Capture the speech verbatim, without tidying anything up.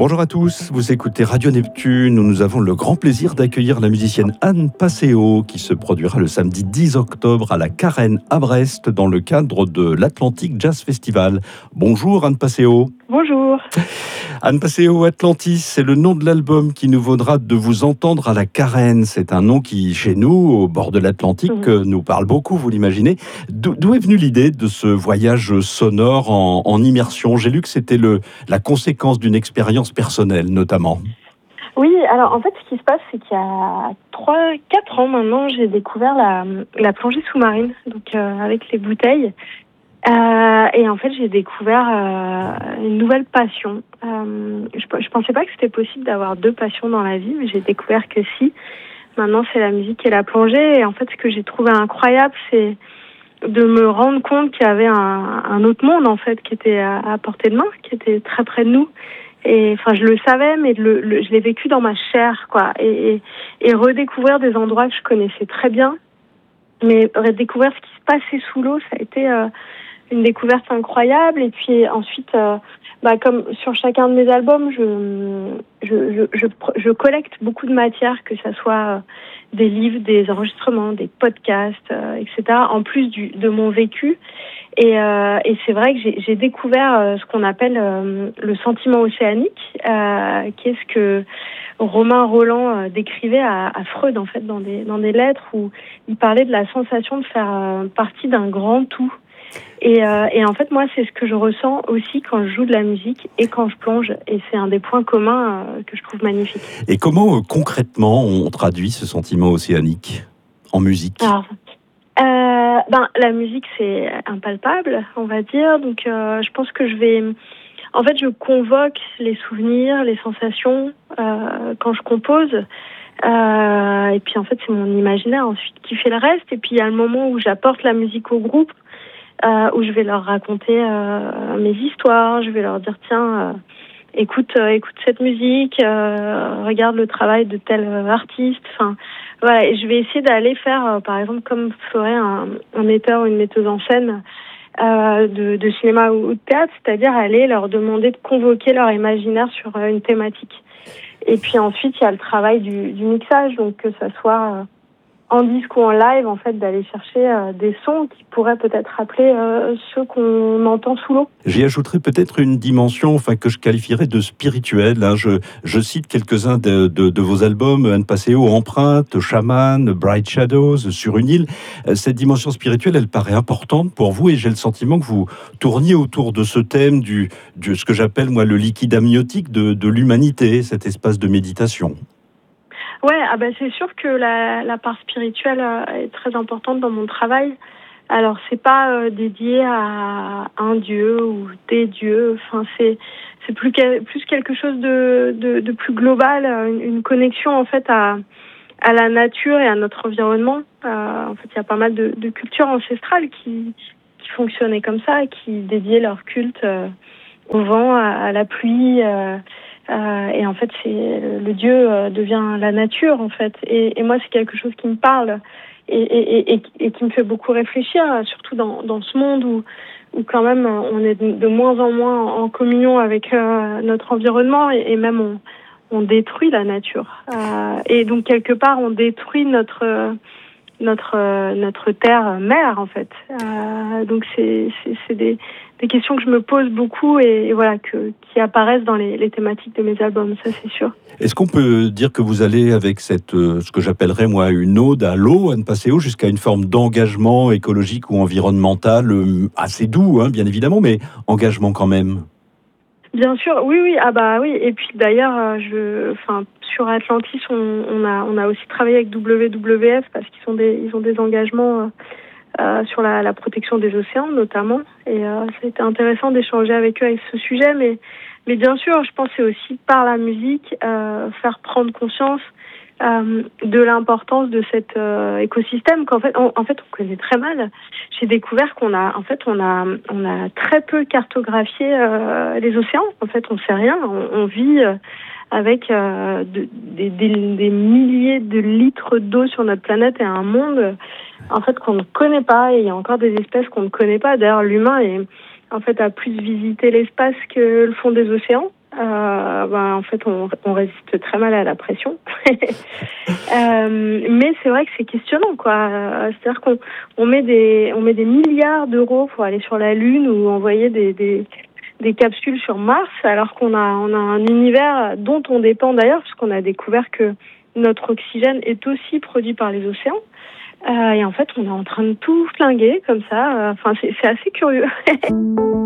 Bonjour à tous, vous écoutez Radio Neptune où nous avons le grand plaisir d'accueillir la musicienne Anne Passeo qui se produira le samedi dix octobre à la Carène à Brest dans le cadre de l'Atlantic Jazz Festival. Bonjour Anne Passeo. Bonjour. Anne Passeo, Atlantis, c'est le nom de l'album qui nous vaudra de vous entendre à la Carène. C'est un nom qui, chez nous, au bord de l'Atlantique, mmh. nous parle beaucoup, vous l'imaginez. D'où, d'où est venue l'idée de ce voyage sonore en, en immersion ? J'ai lu que c'était le, la conséquence d'une expérience personnelle, notamment. Oui, alors en fait, ce qui se passe, c'est qu'il y a trois quatre ans maintenant, j'ai découvert la, la plongée sous-marine, donc euh, avec les bouteilles. Euh, et en fait, j'ai découvert euh, une nouvelle passion. Euh, je, je pensais pas que c'était possible d'avoir deux passions dans la vie, mais j'ai découvert que si. Maintenant, c'est la musique et la plongée. Et en fait, ce que j'ai trouvé incroyable, c'est de me rendre compte qu'il y avait un, un autre monde, en fait, qui était à, à portée de main, qui était très près de nous. Et enfin, je le savais, mais le, le, je l'ai vécu dans ma chair, quoi. Et, et, et redécouvrir des endroits que je connaissais très bien, mais redécouvrir ce qui se passait sous l'eau, ça a été euh, une découverte incroyable. Et puis ensuite, euh, bah, comme sur chacun de mes albums, je, je, je, je, je collecte beaucoup de matière, que ça soit des livres, des enregistrements, des podcasts, euh, et cetera, en plus du, de mon vécu. Et, euh, et c'est vrai que j'ai, j'ai découvert euh, ce qu'on appelle euh, le sentiment océanique, euh, qui est ce que Romain Rolland euh, décrivait à, à Freud, en fait, dans des, dans des lettres où il parlait de la sensation de faire euh, partie d'un grand tout. Et, euh, et en fait, moi, c'est ce que je ressens aussi quand je joue de la musique et quand je plonge. Et c'est un des points communs euh, que je trouve magnifique. Et comment, euh, concrètement, on traduit ce sentiment océanique en musique ? Alors, euh, ben, la musique, c'est impalpable, on va dire. Donc, euh, je pense que je vais... En fait, je convoque les souvenirs, les sensations euh, quand je compose. Euh, et puis, en fait, c'est mon imaginaire ensuite qui fait le reste. Et puis, il y a le moment où j'apporte la musique au groupe, Euh, où je vais leur raconter euh, mes histoires, je vais leur dire tiens, euh, écoute, euh, écoute cette musique, euh, regarde le travail de tel artiste. Enfin, voilà, et je vais essayer d'aller faire, euh, par exemple, comme ferait un, un metteur ou une metteuse en scène euh, de, de cinéma ou de théâtre, c'est-à-dire aller leur demander de convoquer leur imaginaire sur euh, une thématique. Et puis ensuite, il y a le travail du, du mixage, donc que ça soit euh, en disque ou en live, en fait, d'aller chercher euh, des sons qui pourraient peut-être rappeler euh, ceux qu'on entend sous l'eau. J'y ajouterais peut-être une dimension, enfin, que je qualifierais de spirituelle. Hein. Je, je cite quelques-uns de, de, de vos albums, Anne Passeo, Empreinte, Shaman, Bright Shadows, Sur une île. Cette dimension spirituelle, elle paraît importante pour vous et j'ai le sentiment que vous tourniez autour de ce thème du, du ce que j'appelle, moi, le liquide amniotique de, de l'humanité, cet espace de méditation. Ouais, ah bah c'est sûr que la, la part spirituelle est très importante dans mon travail. Alors c'est pas euh, dédié à un dieu ou des dieux. Enfin c'est c'est plus que, plus quelque chose de, de de plus global, une, une connexion en fait à à la nature et à notre environnement. Euh, en fait il y a pas mal de, de cultures ancestrales qui qui fonctionnaient comme ça, qui dédiaient leur culte euh, au vent, à, à la pluie. Euh, Euh, et en fait, c'est le dieu euh, devient la nature en fait. Et, et moi, c'est quelque chose qui me parle et, et, et, et qui me fait beaucoup réfléchir, surtout dans, dans ce monde où, où quand même on est de, de moins en moins en communion avec euh, notre environnement et, et même on, on détruit la nature. Euh, et donc quelque part, on détruit notre notre notre terre mère en fait. Euh, donc c'est c'est, c'est des des questions que je me pose beaucoup et, et voilà que qui apparaissent dans les, les thématiques de mes albums, ça c'est sûr. Est-ce qu'on peut dire que vous allez avec cette euh, ce que j'appellerais moi une ode à l'eau, Anne Passeo, jusqu'à une forme d'engagement écologique ou environnemental euh, assez doux, hein, bien évidemment, mais engagement quand même. Bien sûr, oui, oui, ah bah oui. Et puis d'ailleurs, je, enfin, sur Atlantis, on, on a, on a aussi travaillé avec W W F parce qu'ils ont des, ils ont des engagements euh, sur la, la protection des océans notamment. Et euh, ça a été intéressant d'échanger avec eux avec ce sujet. Mais, mais bien sûr, je pense que c'est aussi par la musique euh, faire prendre conscience euh, de l'importance de cet euh, écosystème qu'en fait, on, en fait, on connaît très mal. J'ai découvert qu'on a, en fait, on a, on a très peu cartographié euh, les océans. En fait, on sait rien. On, on vit euh, avec euh, de, des, des, des milliers de litres d'eau sur notre planète et un monde, en fait, qu'on ne connaît pas. Et il y a encore des espèces qu'on ne connaît pas. D'ailleurs, l'humain est, en fait, a plus visité l'espace que le fond des océans. Euh, ben, en fait, on, on résiste très mal à la pression. euh, mais c'est vrai que c'est questionnant, quoi. Euh, C'est-à-dire qu'on on met des on met des milliards d'euros pour aller sur la Lune ou envoyer des, des des capsules sur Mars, alors qu'on a on a un univers dont on dépend d'ailleurs, puisqu'on a découvert que notre oxygène est aussi produit par les océans. Euh, et en fait, on est en train de tout flinguer comme ça. Enfin, c'est, c'est assez curieux.